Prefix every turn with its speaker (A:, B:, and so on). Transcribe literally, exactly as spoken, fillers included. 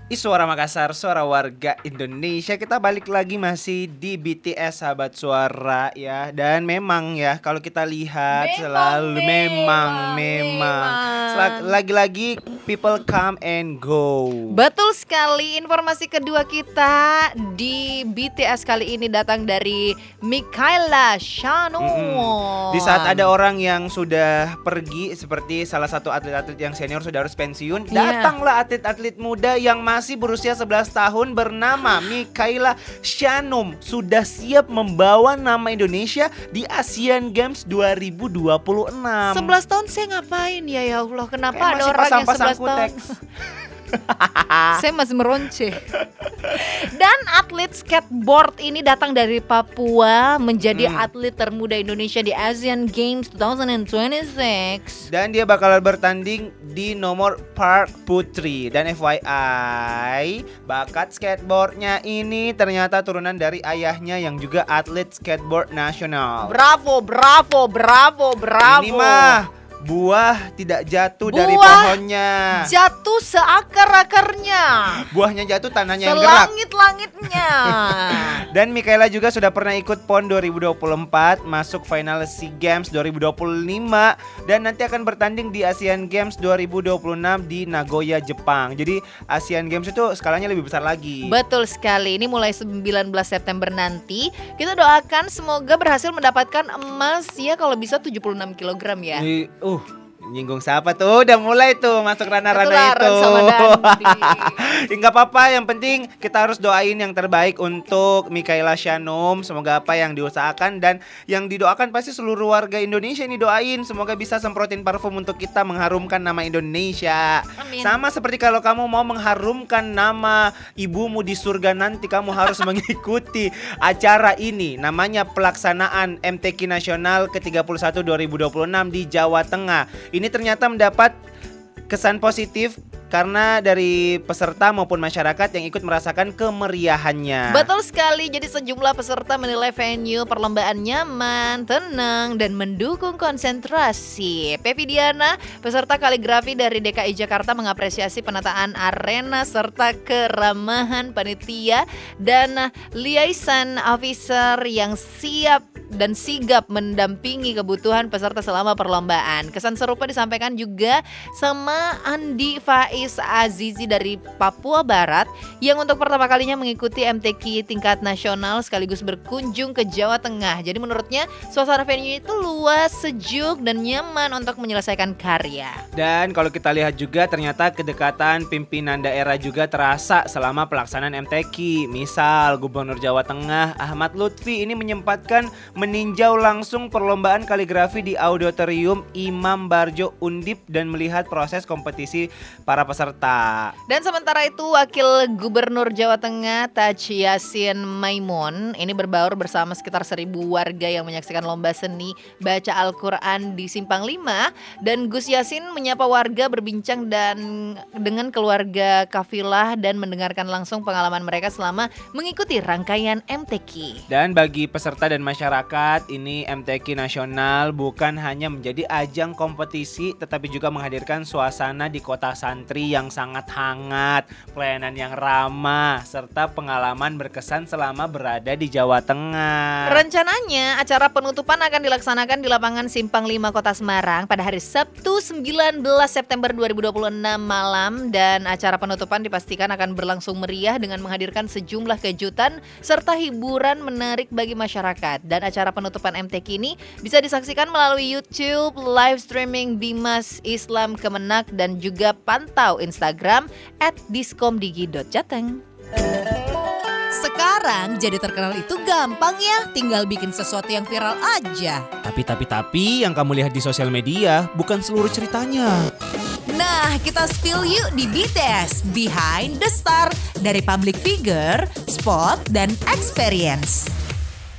A: Suara Makassar, suara warga Indonesia. Kita balik lagi masih di B T S Sahabat Suara ya. Dan memang ya kalau kita lihat
B: memang,
A: selalu memang
B: memang,
A: memang,
B: memang.
A: lagi-lagi people come and go.
B: Betul sekali. Informasi kedua kita di B T S kali ini datang dari Michaela Shannon.
A: Mm-mm. Di saat ada orang yang sudah pergi seperti salah satu atlet-atlet yang senior sudah harus pensiun,
B: Yeah.
A: datanglah atlet-atlet muda yang masih berusia sebelas tahun bernama Michaela Shannon, sudah siap membawa nama Indonesia di Asian Games dua ribu dua puluh enam.
B: sebelas tahun saya ngapain ya ya Allah, kenapa
A: Kayak
B: ada
A: masih
B: orang yang
A: pasang-pasang
B: sebelas tahun?
A: kuteks.
B: Saya masih meronce. Dan atlet skateboard ini datang dari Papua, menjadi
A: Hmm.
B: atlet termuda Indonesia di Asian Games dua ribu dua puluh enam.
A: Dan dia bakal bertanding di nomor park putri. Dan F Y I, bakat skateboardnya ini ternyata turunan dari ayahnya yang juga atlet skateboard nasional.
B: Bravo, bravo, bravo, bravo.
A: Ini mah buah tidak jatuh dari
B: Buah
A: pohonnya.
B: jatuh seakar-akarnya,
A: Buahnya jatuh, tanahnya yang gerak.
B: selangit-langitnya.
A: Dan Michaela juga sudah pernah ikut P O N dua ribu dua puluh empat, masuk final SEA Games dua ribu dua puluh lima, dan nanti akan bertanding di Asian Games dua ribu dua puluh enam di Nagoya, Jepang. Jadi Asian Games itu skalanya lebih besar lagi.
B: Betul sekali. Ini mulai sembilan belas September nanti. Kita doakan semoga berhasil mendapatkan emas ya, kalau bisa tujuh puluh enam kilogram ya.
A: Ih, Uh, nyinggung siapa tuh? Udah mulai tuh masuk ranah-ranah itu.
B: Ketularan sama Dandi.
A: Ya, nggak apa-apa, yang penting kita harus doain yang terbaik untuk Michaela Shannon. Semoga apa yang diusahakan dan yang didoakan pasti seluruh warga Indonesia ini doain. Semoga bisa semprotin parfum untuk kita mengharumkan nama Indonesia.
B: Amin.
A: Sama seperti kalau kamu mau mengharumkan nama ibumu di surga nanti, kamu harus mengikuti acara ini. Namanya pelaksanaan M T Q Nasional ke tiga puluh satu dua ribu dua puluh enam di Jawa Tengah. Ini ternyata mendapat kesan positif karena dari peserta maupun masyarakat yang ikut merasakan kemeriahannya.
B: Betul sekali. Jadi sejumlah peserta menilai venue perlombaan nyaman, tenang, dan mendukung konsentrasi. Pepi Diana, peserta kaligrafi dari D K I Jakarta, mengapresiasi penataan arena serta keramahan panitia dan liaison officer yang siap dan sigap mendampingi kebutuhan peserta selama perlombaan. Kesan serupa disampaikan juga sama Andi Faiz Azizi dari Papua Barat yang untuk pertama kalinya mengikuti M T Q tingkat nasional sekaligus berkunjung ke Jawa Tengah. Jadi menurutnya suasana venue itu luas, sejuk, dan nyaman untuk menyelesaikan karya.
A: Dan kalau kita lihat juga ternyata kedekatan pimpinan daerah juga terasa selama pelaksanaan M T Q. Misal Gubernur Jawa Tengah Ahmad Lutfi ini menyempatkan meninjau langsung perlombaan kaligrafi di auditorium Imam Barjo Undip dan melihat proses kompetisi para peserta.
B: Dan sementara itu Wakil Gubernur Jawa Tengah Taj Yasin Maimun ini berbaur bersama sekitar seribu warga yang menyaksikan lomba seni baca Al-Quran di Simpang lima. Dan Gus Yasin menyapa warga, berbincang dan dengan keluarga kafilah dan mendengarkan langsung pengalaman mereka selama mengikuti rangkaian M T Q.
A: Dan bagi peserta dan masyarakat, ini M T Q Nasional bukan hanya menjadi ajang kompetisi tetapi juga menghadirkan suasana di kota santri yang sangat hangat, pelayanan yang ramah, serta pengalaman berkesan selama berada di Jawa Tengah.
B: Rencananya acara penutupan akan dilaksanakan di lapangan Simpang lima Kota Semarang pada hari Sabtu sembilan belas September dua ribu dua puluh enam malam, dan acara penutupan dipastikan akan berlangsung meriah dengan menghadirkan sejumlah kejutan serta hiburan menarik bagi masyarakat. Dan acara penutupan M T Q ini bisa disaksikan melalui YouTube, live streaming Bimas Islam Kemenak, dan juga pantau Instagram at diskomdigi dot jateng.
C: Sekarang jadi terkenal itu gampang ya, tinggal bikin sesuatu yang viral aja.
A: Tapi tapi tapi yang kamu lihat di sosial media bukan seluruh ceritanya.
C: Nah, kita spill yuk di B T S Behind the Star, dari public figure, spot, dan experience.